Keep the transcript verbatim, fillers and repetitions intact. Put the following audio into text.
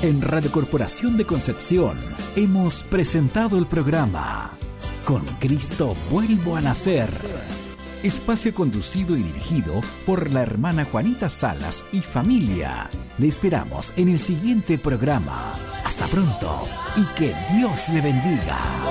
En Radio Corporación de Concepción hemos presentado el programa Con Cristo vuelvo a nacer. Espacio conducido y dirigido por la hermana Juanita Salas y familia. Le esperamos en el siguiente programa. Hasta pronto y que Dios le bendiga.